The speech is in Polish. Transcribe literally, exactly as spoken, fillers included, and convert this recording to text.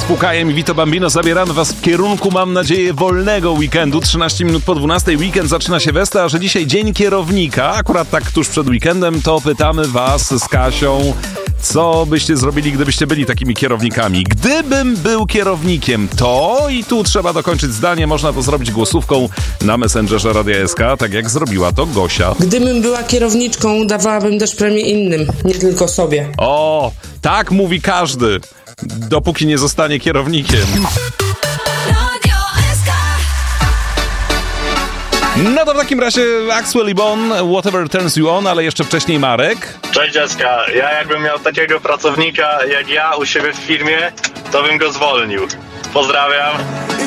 Pukajem i Vito Bambino zabieramy was w kierunku, mam nadzieję, wolnego weekendu. trzynaście minut po dwunastej, weekend zaczyna się Westa, a że dzisiaj dzień kierownika, akurat tak tuż przed weekendem, to pytamy was z Kasią, co byście zrobili, gdybyście byli takimi kierownikami. Gdybym był kierownikiem, to i tu trzeba dokończyć zdanie, można to zrobić głosówką na Messengerze Radia S K, tak jak zrobiła to Gosia. Gdybym była kierowniczką, dawałabym też premię innym, nie tylko sobie. O, tak mówi każdy, dopóki nie zostanie kierownikiem. No to w takim razie Axwell i Bon, Whatever Turns You On, ale jeszcze wcześniej Marek. Cześć dziecka, ja jakbym miał takiego pracownika jak ja u siebie w firmie, to bym go zwolnił. Pozdrawiam.